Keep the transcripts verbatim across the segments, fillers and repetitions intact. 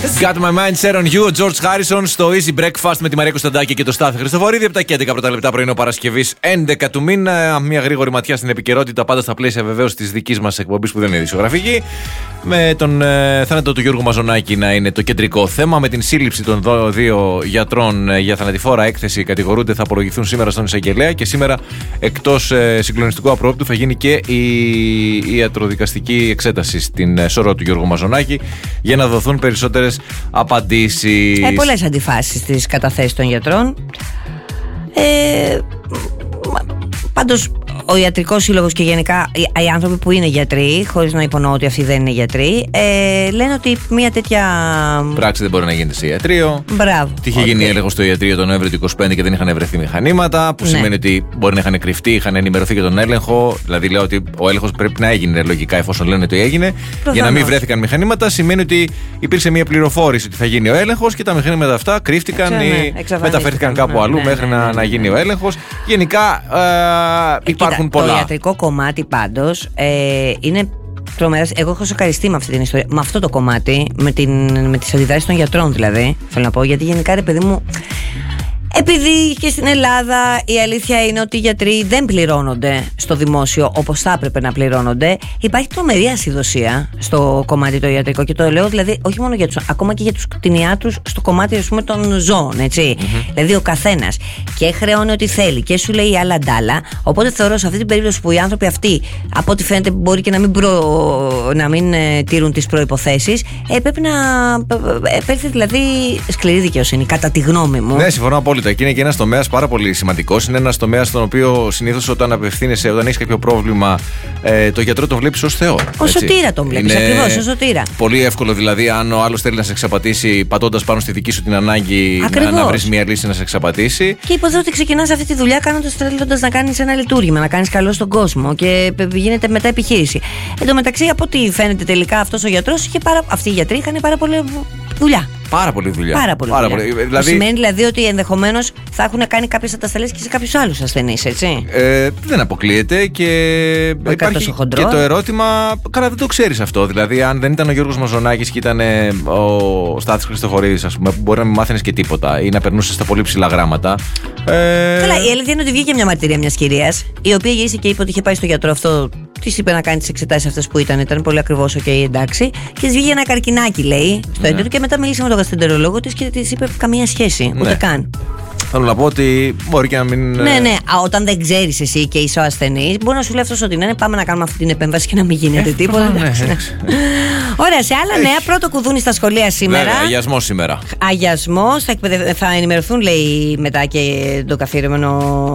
Got my mind set on you, ο George Harrison στο Easy Breakfast με τη Μαρία Κωνσταντάκη και το Στάθη Χριστοφορίδη. Από τα και έντεκα πρώτα λεπτά πρωινό Παρασκευής έντεκα του μήνα. Μια γρήγορη ματιά στην επικαιρότητα, πάντα στα πλαίσια βεβαίως της δικής μας εκπομπής που δεν είναι ειδησιογραφική. Με τον ε, θάνατο του Γιώργου Μαζονάκη να είναι το κεντρικό θέμα. Με την σύλληψη των δύο γιατρών ε, για θανατηφόρα έκθεση κατηγορούνται, θα απολογηθούν σήμερα στον εισαγγελέα. Και σήμερα, εκτός ε, συγκλονιστικού απρόπτου, θα γίνει και η ιατροδικαστική εξέταση στην ε, σωρό του Γιώργου Μαζονάκη για να δοθούν περισσότερες απαντήσεις. Ε, πολλές αντιφάσεις στις καταθέσεις των γιατρών. Ε, πάντως, ο Ιατρικός Σύλλογος και γενικά οι, οι άνθρωποι που είναι γιατροί, χωρίς να υπονοώ ότι αυτοί δεν είναι γιατροί, ε, λένε ότι μια τέτοια πράξη δεν μπορεί να γίνεται σε ιατρείο. Μπράβο. Τι είχε okay. γίνει έλεγχο στο ιατρείο τον Νοέμβριο του είκοσι πέντε και δεν είχαν βρεθεί μηχανήματα. Που ναι. σημαίνει ότι μπορεί να είχαν κρυφτεί, είχαν ενημερωθεί για τον έλεγχο. Δηλαδή, λέω ότι ο έλεγχος πρέπει να έγινε λογικά, εφόσον λένε ότι έγινε. Προφανώς. Για να μην βρέθηκαν μηχανήματα, σημαίνει ότι υπήρξε μια πληροφόρηση ότι θα γίνει ο έλεγχος και τα μηχανήματα αυτά κρύφτηκαν Εξα, ή ναι, μεταφέρθηκαν κάπου ναι, αλλού ναι, μέχρι ναι, ναι, ναι, να, να γίνει ο έλεγχος. Γενικά ε, υπάρχουν Κοίτα, πολλά. Το ιατρικό κομμάτι πάντως ε, είναι τρομερές. Εγώ έχω σοκαριστεί με αυτή την ιστορία, με αυτό το κομμάτι, με, την, με τις αντιδράσεις των γιατρών δηλαδή. Θέλω να πω, γιατί γενικά ρε παιδί μου, επειδή και στην Ελλάδα η αλήθεια είναι ότι οι γιατροί δεν πληρώνονται στο δημόσιο όπως θα έπρεπε να πληρώνονται, υπάρχει τρομερή ασυδοσία στο κομμάτι το ιατρικό. Και το λέω δηλαδή όχι μόνο για τους, ακόμα και για τους κτηνιάτρους στο κομμάτι, ας πούμε, των ζώων, έτσι. Mm-hmm. Δηλαδή ο καθένας και χρεώνει ό,τι θέλει και σου λέει άλλα ντάλα. Οπότε θεωρώ σε αυτή την περίπτωση που οι άνθρωποι αυτοί, από ό,τι φαίνεται, μπορεί και να μην, προ, να μην ε, τήρουν τις προϋποθέσεις, ε, πρέπει να επέλθει δηλαδή σκληρή δικαιοσύνη, κατά τη γνώμη μου. Ναι, συμφωνώ απόλυτα. Και είναι και ένας τομέας πάρα πολύ σημαντικός. Είναι ένας τομέας στον οποίο συνήθως όταν απευθύνεσαι, όταν έχεις κάποιο πρόβλημα, ε, το γιατρό τον βλέπεις ως Θεό. Ως σωτήρα τον βλέπεις, ακριβώς, ως σωτήρα. Πολύ εύκολο δηλαδή, αν ο άλλος θέλει να σε εξαπατήσει, πατώντας πάνω στη δική σου την ανάγκη, να, να βρεις μια λύση να σε εξαπατήσει. Και υποθέτω ότι ξεκινάς αυτή τη δουλειά κάνοντας, θέλοντας να κάνεις ένα λειτουργήμα, να κάνεις καλό στον κόσμο και γίνεται μετά επιχείρηση. Εν τω μεταξύ, από ό,τι φαίνεται τελικά, αυτός ο γιατρός είχε πάρα, αυτοί οι γιατροί είχαν πάρα πολύ δουλειά. Πάρα πολύ δουλειά. Πάρα πολύ Πάρα δουλειά. Πολύ. Δηλαδή... Σημαίνει δηλαδή ότι ενδεχομένως θα έχουν κάνει κάποιες ατασταλίες και σε κάποιους άλλους ασθενείς, έτσι. Ε, δεν αποκλείεται και ο υπάρχει και το ερώτημα. Καλά, δεν το ξέρεις αυτό. Δηλαδή, αν δεν ήταν ο Γιώργος Μαζονάκης και ήταν ο Στάθης Χριστοφορίδης, ας πούμε, που μπορεί να μην μάθαινες και τίποτα ή να περνούσες στα πολύ ψηλά γράμματα. Ε... Καλά, η αλήθεια είναι ότι βγήκε μια μαρτυρία μιας κυρίας, η οποία γύρισε και είπε ότι είχε πάει στο γιατρό αυτό. Της είπε να κάνει τις εξετάσεις αυτές που ήταν, ήταν πολύ ακριβώς, οκ, okay, εντάξει. Και της βγήκε ένα καρκινάκι, λέει, στο ναι. έντονο, και μετά μίλησε με τον γαστρεντερολόγο της και της είπε καμία σχέση, ούτε ναι. καν. Θέλω να πω ότι μπορεί και να μην. Ναι, ναι. Α, όταν δεν ξέρεις εσύ και είσαι ο ασθενής, μπορεί να σου λέει αυτός ότι ναι, πάμε να κάνουμε αυτή την επέμβαση και να μην γίνεται ε, τίποτα. Ναι, ναι. Ωραία, σε άλλα νέα, πρώτο κουδούνι στα σχολεία σήμερα. Βέβαια, αγιασμός σήμερα. Αγιασμός, θα, εκπαιδευ... θα ενημερωθούν, λέει, μετά και το καθιερωμένο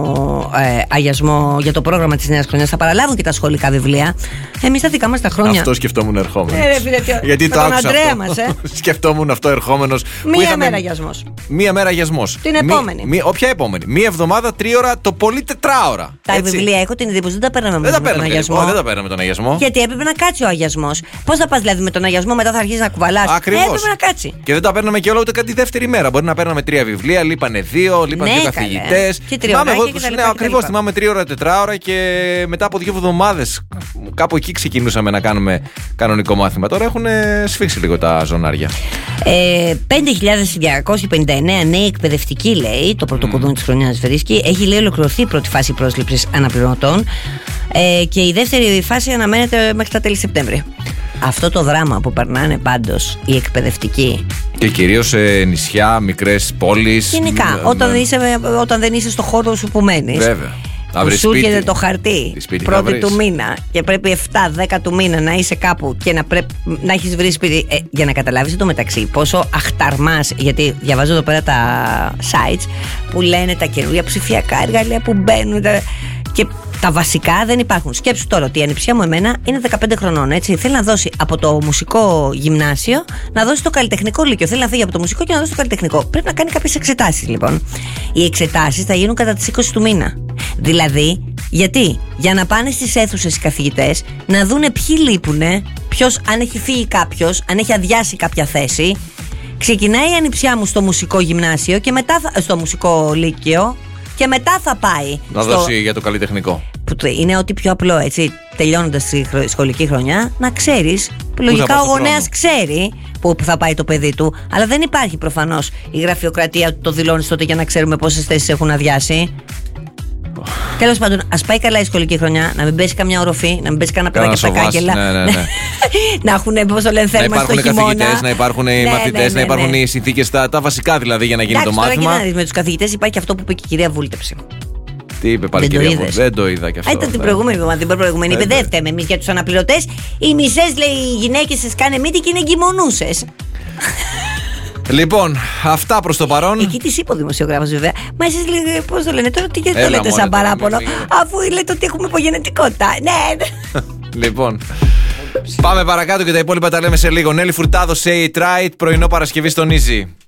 ε, αγιασμό για το πρόγραμμα της νέας χρονιάς. Θα παραλάβουν και τα σχολικά βιβλία. Εμείς θα δικά μας τα χρόνια. Αυτό σκεφτόμουν ερχόμενος. Ε, ρε, φίλε, γιατί το άκουσα αυτό. Μας, ε. Σκεφτόμουν αυτό ερχόμενος. Μία είχαμε... μέρα αγιασμός. Μία μέρα αγιασμός. Την επόμενη. Μη, όποια επόμενη. Μία εβδομάδα, τρίωρα, το πολύ τετράωρα. Τα έτσι. Βιβλία έχω την εντύπωση δεν τα παίρναμε με τον αγιασμό. Δεν τα παίρναμε τον αγιασμό. Γιατί έπρεπε να κάτσει ο αγιασμός. Πώς θα πας δηλαδή με τον αγιασμό, μετά θα αρχίσει να κουβαλάς. Ακριβώς. Έπρεπε να κάτσει. Και δεν τα παίρναμε και όλα ούτε κάτι δεύτερη μέρα. Μπορεί να παίρναμε τρία βιβλία, λείπανε δύο, λείπανε ναι, δύο καθηγητές. Ναι, ακριβώς, θυμάμαι τρίωρα, τετράωρα και μετά από δύο εβδομάδες κάπου εκεί ξεκινούσαμε να κάνουμε κανονικό μάθημα. Τώρα έχουν σφίξει λίγο τα ζωνάρια. Ε, πέντε χιλιάδες διακόσιοι πενήντα εννέα νέοι εκπαιδευτικοί, λέει, το πρώτο mm. κουδούνι της χρονιάς βρίσκει. Έχει, λέει, ολοκληρωθεί η πρώτη φάση πρόσληψης αναπληρωτών ε, και η δεύτερη φάση αναμένεται μέχρι τα τέλη Σεπτέμβρη. Αυτό το δράμα που περνάνε πάντως οι εκπαιδευτικοί. Και κυρίως σε νησιά, μικρές πόλεις. Γενικά, μ, όταν, μ, είσαι, όταν δεν είσαι στο χώρο σου που μένεις. Βέβαια. Που σου έρχεται το χαρτί πρώτη του μήνα και πρέπει εφτά δέκα του μήνα να είσαι κάπου και να, πρέ... να έχεις βρει σπίτι. Ε, για να καταλάβεις το μεταξύ πόσο αχταρμάς, γιατί διαβάζω εδώ πέρα τα sites που λένε τα καινούργια ψηφιακά εργαλεία που μπαίνουν τα... και τα βασικά δεν υπάρχουν. Σκέψου τώρα ότι η ανιψιά μου εμένα είναι δεκαπέντε χρονών, έτσι. Θέλει να δώσει από το μουσικό γυμνάσιο να δώσει το καλλιτεχνικό λύκειο. Θέλει να φύγει από το μουσικό και να δώσει το καλλιτεχνικό. Πρέπει να κάνει κάποιες εξετάσεις, λοιπόν. Οι εξετάσεις θα γίνουν κατά τις είκοσι του μήνα. Δηλαδή, γιατί? Για να πάνε στις αίθουσες οι καθηγητές να δούνε ποιοι λείπουνε, ποιος, αν έχει φύγει κάποιος, αν έχει αδειάσει κάποια θέση. Ξεκινάει η ανιψιά μου στο μουσικό γυμνάσιο και μετά θα, στο μουσικό λύκειο. Και μετά θα πάει να στο... δώσει για το καλλιτεχνικό. Που είναι ό,τι πιο απλό, έτσι. Τελειώνοντας τη σχολική χρονιά, να ξέρεις Λογικά ο γονέας ξέρει πού θα πάει το παιδί του, αλλά δεν υπάρχει προφανώς η γραφειοκρατία που το δηλώνει τότε για να ξέρουμε πόσες θέσεις έχουν αδειάσει. Τέλος πάντων, ας πάει καλά η σχολική χρονιά, να μην πέσει καμιά οροφή, να μην πέσει κανένα παιδάκι στα κάγκελα. Ναι, ναι, ναι. Να έχουν, πώς το λένε, θέρμα στο χειμώνα. Να υπάρχουν καθηγητές, να υπάρχουν οι ναι, μαθητές, ναι, ναι, ναι, να υπάρχουν οι συνθήκες, τα, τα βασικά δηλαδή για να γίνει εντάξει, το μάθημα. Τώρα, κοίτα, με τους καθηγητές υπάρχει αυτό που είπε και η κυρία Βούλτεψη. Τι είπε πάλι η κυρία Βούλτεψη? Δεν το είδα κι αυτό. Ήταν την προηγούμενη εβδομάδα, την προηγούμενη. Είπε δεν φταίμε εμείς για τους αναπληρωτές. Οι μισές, λέει, οι γυναίκες σας κάνε μύτη και είναι εγκυμονούσες. Λοιπόν, αυτά προς το παρόν. Εκεί της είπε ο δημοσιογράφος βέβαια. Μα εσείς λέτε, πώς το λένε τώρα, τι το λέτε σαν παράπονο, αφού λέτε ότι έχουμε υπογενετικότητα. Ναι. Λοιπόν, πάμε παρακάτω και τα υπόλοιπα τα λέμε σε λίγο. Νέλη Φουρτάδο, Say It Right, πρωινό Παρασκευή στον Easy.